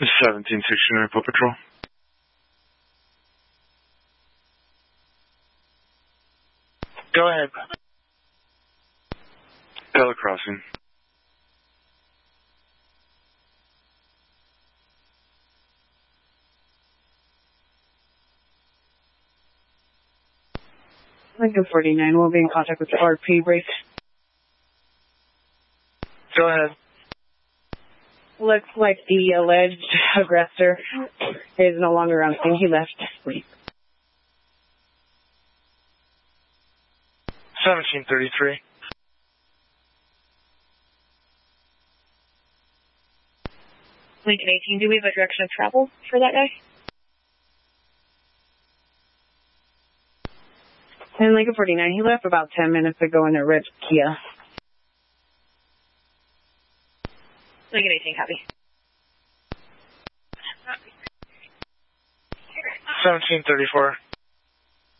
1769 Foot Patrol. Go ahead. Bella Crossing. Lincoln 49, we'll be in contact with the RP break. Go ahead. Looks like the alleged aggressor is no longer on scene. He left. 1733. Lincoln 18, do we have a direction of travel for that guy? And Lincoln 49, he left about 10 minutes ago in a red Kia. Lincoln 18, copy. 1734.